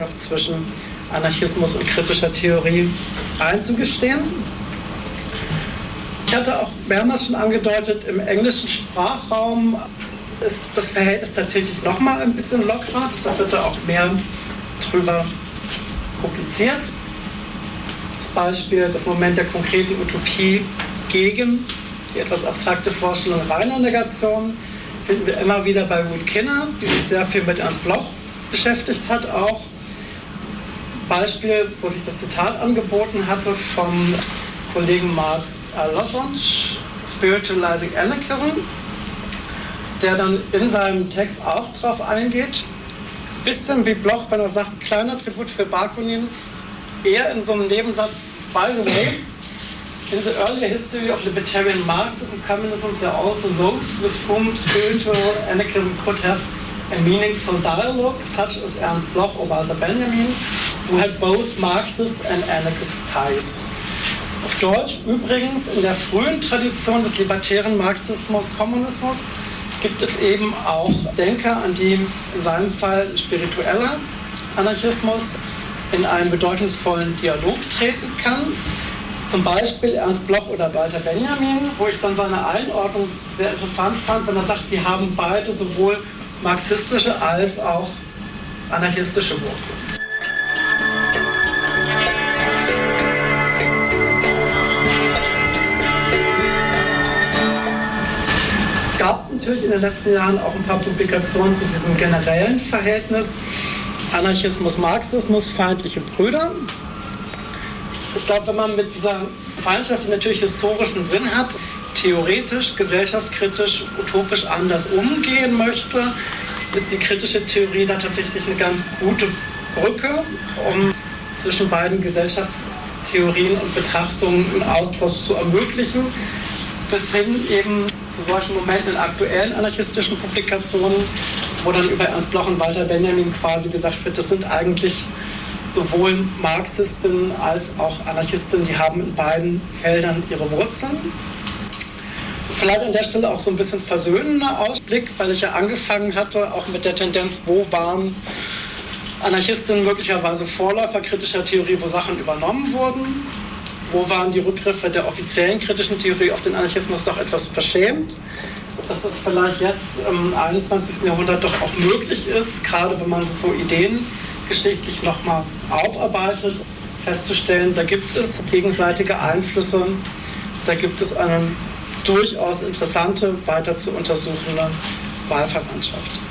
zwischen Anarchismus und kritischer Theorie einzugestehen. Ich hatte auch mehrmals schon angedeutet, im englischen Sprachraum ist das Verhältnis tatsächlich noch mal ein bisschen lockerer. Deshalb wird da auch mehr drüber publiziert. Das Beispiel, das Moment der konkreten Utopie gegen die etwas abstrakte Vorstellung reiner Negation, finden wir immer wieder bei Ruth Kinner, die sich sehr viel mit Ernst Bloch beschäftigt hat auch. Beispiel, wo sich das Zitat angeboten hatte vom Kollegen Mark Lossonge, Spiritualizing Anarchism, der dann in seinem Text auch drauf eingeht. Bisschen wie Bloch, wenn er sagt, kleiner Tribut für Bakunin, eher in so einem Nebensatz, by the way, in the earlier history of libertarian Marxism, communism, there are also those with whom spiritual anarchism could have a meaningful dialogue, such as Ernst Bloch or Walter Benjamin, who had both Marxist and anarchist ties. Auf Deutsch übrigens, in der frühen Tradition des libertären Marxismus, Kommunismus, gibt es eben auch Denker, an die in seinem Fall ein spiritueller Anarchismus in einen bedeutungsvollen Dialog treten kann. Zum Beispiel Ernst Bloch oder Walter Benjamin, wo ich dann seine Einordnung sehr interessant fand, wenn er sagt, die haben beide sowohl marxistische als auch anarchistische Wurzeln. Es gab natürlich in den letzten Jahren auch ein paar Publikationen zu diesem generellen Verhältnis Anarchismus, Marxismus, feindliche Brüder. Ich glaube, wenn man mit dieser Feindschaft, die natürlich historischen Sinn hat, theoretisch, gesellschaftskritisch, utopisch anders umgehen möchte, ist die kritische Theorie da tatsächlich eine ganz gute Brücke, um zwischen beiden Gesellschaftstheorien und Betrachtungen einen Austausch zu ermöglichen, bis hin eben zu solchen Momenten in aktuellen anarchistischen Publikationen, wo dann über Ernst Bloch und Walter Benjamin quasi gesagt wird, das sind eigentlich sowohl Marxistinnen als auch Anarchistinnen, die haben in beiden Feldern ihre Wurzeln. Vielleicht an der Stelle auch so ein bisschen versöhnender Ausblick, weil ich ja angefangen hatte, auch mit der Tendenz, wo waren Anarchistinnen möglicherweise Vorläufer kritischer Theorie, wo Sachen übernommen wurden, wo waren die Rückgriffe der offiziellen kritischen Theorie auf den Anarchismus doch etwas verschämt. Dass es vielleicht jetzt im 21. Jahrhundert doch auch möglich ist, gerade wenn man es so ideengeschichtlich nochmal aufarbeitet, festzustellen, da gibt es gegenseitige Einflüsse, da gibt es eine durchaus interessante, weiter zu untersuchende Wahlverwandtschaft.